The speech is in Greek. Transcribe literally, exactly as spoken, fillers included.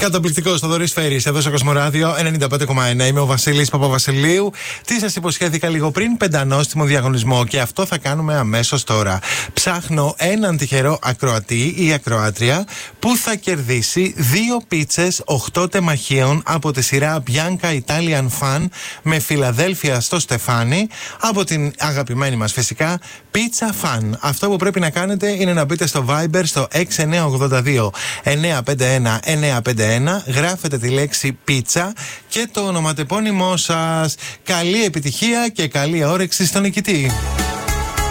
Καταπληκτικό στο Δωρής Φέρης, εδώ στο Κοσμοράδιο ενενήντα πέντε κόμμα ένα. Είμαι ο Βασίλης Παπαβασιλείου. Τι σας υποσχέθηκα λίγο πριν, πεντανόστιμο διαγωνισμό. Και αυτό θα κάνουμε αμέσως τώρα. Ψάχνω έναν τυχερό ακροατή ή ακροάτρια που θα κερδίσει δύο πίτσες οκτώ τεμαχίων από τη σειρά Bianca Italian Fan με Φιλαδέλφια στο Στεφάνι, από την αγαπημένη μας φυσικά Pizza Fan. Αυτό που πρέπει να κάνετε είναι να μπείτε στο Viber στο έξι εννιά οκτώ δύο εννιά πέντε ένα εννιά πέντε ένα, γράφετε τη λέξη πίτσα και το ονοματεπώνυμό σας. Καλή επιτυχία και καλή όρεξη στον νικητή.